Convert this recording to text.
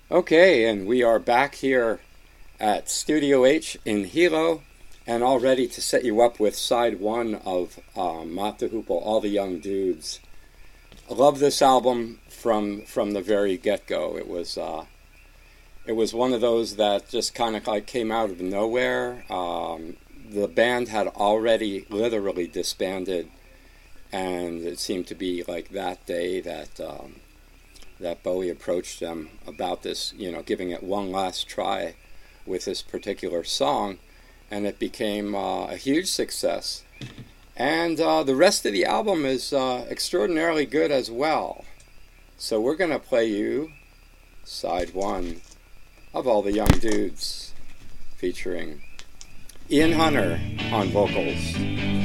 Okay, and we are back here at Studio H in Hilo and all ready to set you up with side one of Mott the Hoople, All the Young Dudes. I love this album from the very get-go. It was one of those that just kind of like came out of nowhere. The band had already literally disbanded, and it seemed to be like that day that Bowie approached them about this, giving it one last try with this particular song, and it became a huge success. And the rest of the album is extraordinarily good as well. So we're going to play you side one of All the Young Dudes, featuring Ian Hunter on vocals.